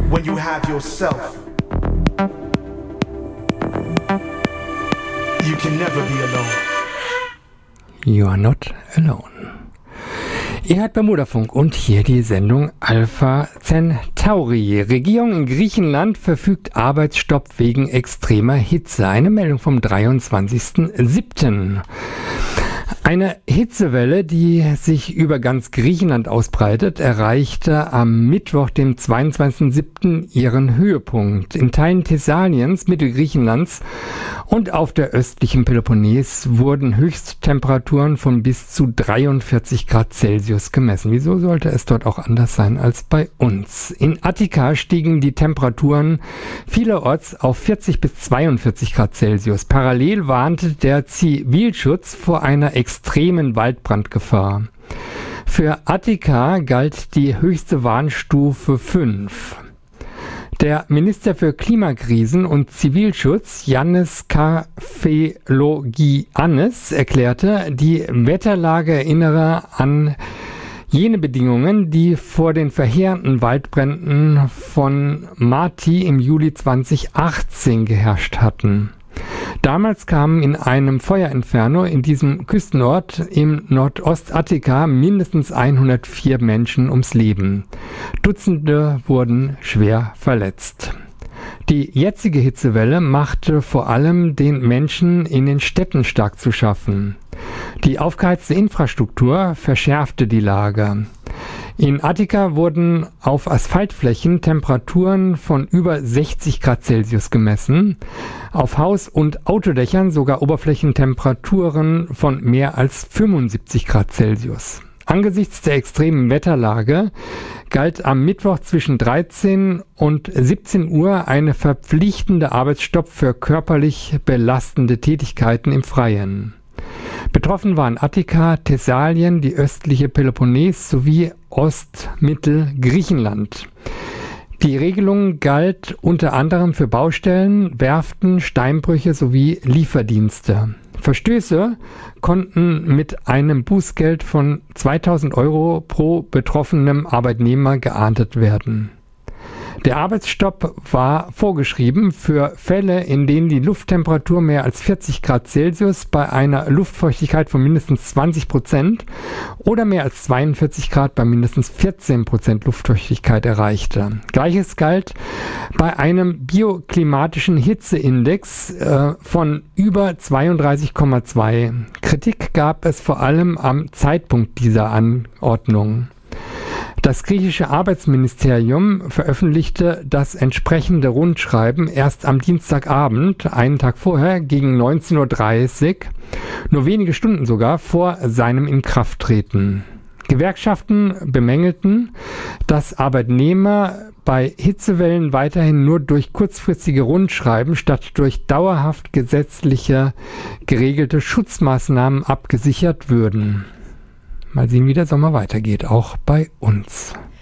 when you have yourself. You can never be alone. You are not alone. Ihr hört Bermudafunk und hier die Sendung Alpha Centauri. Regierung in Griechenland verfügt Arbeitsstopp wegen extremer Hitze. Eine Meldung vom 23.07. Eine Hitzewelle, die sich über ganz Griechenland ausbreitet, erreichte am Mittwoch, dem 22.07. ihren Höhepunkt. In Teilen Thessaliens, Mittelgriechenlands und auf der östlichen Peloponnes wurden Höchsttemperaturen von bis zu 43 Grad Celsius gemessen. Wieso sollte es dort auch anders sein als bei uns? In Attika stiegen die Temperaturen vielerorts auf 40 bis 42 Grad Celsius. Parallel warnte der Zivilschutz vor einer extremen Waldbrandgefahr. Für Attika galt die höchste Warnstufe 5. Der Minister für Klimakrisen und Zivilschutz, Yannis Kefalogiannis, erklärte, die Wetterlage erinnere an jene Bedingungen, die vor den verheerenden Waldbränden von Marti im Juli 2018 geherrscht hatten. Damals kamen in einem Feuerinferno in diesem Küstenort im Nordostattika mindestens 104 Menschen ums Leben. Dutzende wurden schwer verletzt. Die jetzige Hitzewelle machte vor allem den Menschen in den Städten stark zu schaffen. Die aufgeheizte Infrastruktur verschärfte die Lage. In Attika wurden auf Asphaltflächen Temperaturen von über 60 Grad Celsius gemessen, auf Haus- und Autodächern sogar Oberflächentemperaturen von mehr als 75 Grad Celsius. Angesichts der extremen Wetterlage galt am Mittwoch zwischen 13 und 17 Uhr eine verpflichtende Arbeitsstopp für körperlich belastende Tätigkeiten im Freien. Betroffen waren Attika, Thessalien, die östliche Peloponnes sowie Ostmittelgriechenland. Die Regelung galt unter anderem für Baustellen, Werften, Steinbrüche sowie Lieferdienste. Verstöße konnten mit einem Bußgeld von 2.000 Euro pro betroffenem Arbeitnehmer geahndet werden. Der Arbeitsstopp war vorgeschrieben für Fälle, in denen die Lufttemperatur mehr als 40 Grad Celsius bei einer Luftfeuchtigkeit von mindestens 20% oder mehr als 42 Grad bei mindestens 14% Luftfeuchtigkeit erreichte. Gleiches galt bei einem bioklimatischen Hitzeindex von über 32,2. Kritik gab es vor allem am Zeitpunkt dieser Anordnung. Das griechische Arbeitsministerium veröffentlichte das entsprechende Rundschreiben erst am Dienstagabend, einen Tag vorher, gegen 19.30 Uhr, nur wenige Stunden sogar vor seinem Inkrafttreten. Gewerkschaften bemängelten, dass Arbeitnehmer bei Hitzewellen weiterhin nur durch kurzfristige Rundschreiben statt durch dauerhaft gesetzliche geregelte Schutzmaßnahmen abgesichert würden. Mal sehen, wie der Sommer weitergeht, auch bei uns.